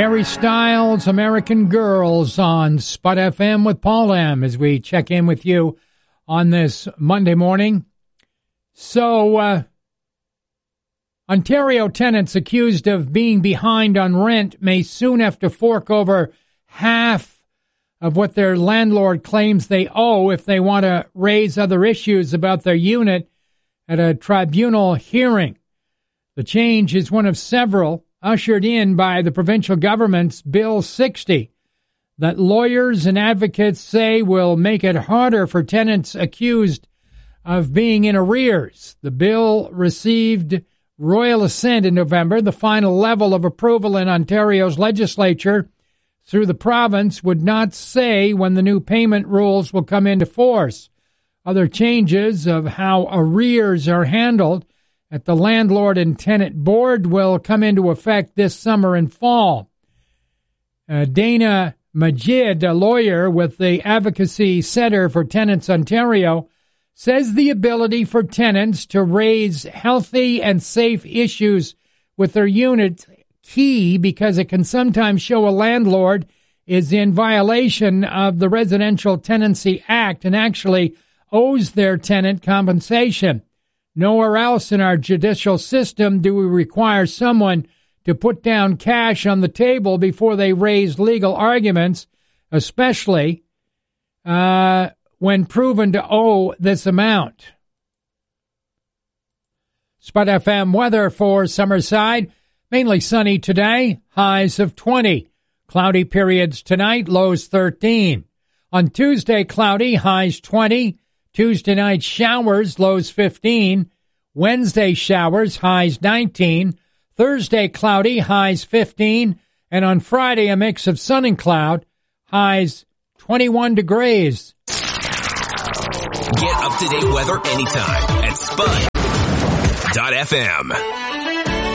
Harry Styles, American Girls on Spud FM with Paul M. as we check in with you on this Monday morning. So, Ontario tenants accused of being behind on rent may soon have to fork over half of what their landlord claims they owe if they want to raise other issues about their unit at a tribunal hearing. The change is one of several ushered in by the provincial government's Bill 60 that lawyers and advocates say will make it harder for tenants accused of being in arrears. The bill received royal assent in November. The final level of approval in Ontario's legislature through the province would not say when the new payment rules will come into force. Other changes of how arrears are handled at the Landlord and Tenant Board will come into effect this summer and fall. Dana Majid, a lawyer with the Advocacy Centre for Tenants Ontario, says the ability for tenants to raise healthy and safe issues with their unit key because it can sometimes show a landlord is in violation of the Residential Tenancy Act and actually owes their tenant compensation. Nowhere else in our judicial system do we require someone to put down cash on the table before they raise legal arguments, especially when proven to owe this amount. Spud FM weather for Summerside. Mainly sunny today, highs of 20. Cloudy periods tonight, lows 13. On Tuesday, cloudy, highs 20. Tuesday night showers, lows 15. Wednesday showers, highs 19. Thursday cloudy, highs 15. And on Friday, a mix of sun and cloud, highs 21 degrees. Get up-to-date weather anytime at Spud.fm.